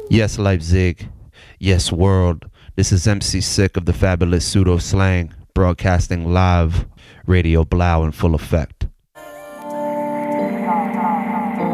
Yes, Leipzig. Yes, world. This is MC Sick of the Fabulous Pseudo Slang, broadcasting live, Radio Blau in full effect.